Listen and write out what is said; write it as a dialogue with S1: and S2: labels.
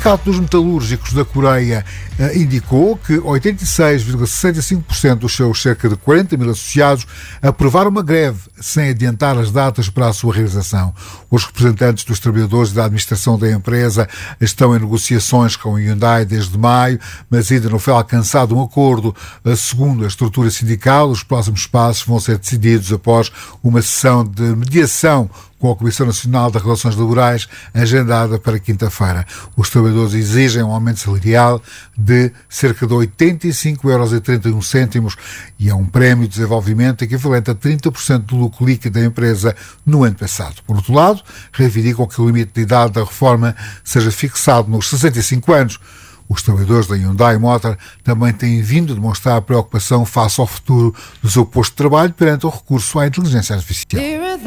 S1: Sindicato dos Metalúrgicos da Coreia indicou que 86,65% dos seus cerca de 40 mil associados aprovaram uma greve sem adiantar as datas para a sua realização. Os representantes dos trabalhadores e da administração da empresa estão em negociações com a Hyundai desde maio, mas ainda não foi alcançado um acordo. Segundo a estrutura sindical, os próximos passos vão ser decididos após uma sessão de mediação com a Comissão Nacional das Relações Laborais, agendada para quinta-feira. Os trabalhadores exigem um aumento salarial de cerca de 85,31€ e é um prémio de desenvolvimento equivalente a 30% do lucro líquido da empresa no ano passado. Por outro lado, reivindicam que o limite de idade da reforma seja fixado nos 65 anos. Os trabalhadores da Hyundai Motor também têm vindo a demonstrar preocupação face ao futuro do seu posto de trabalho perante o recurso à inteligência artificial.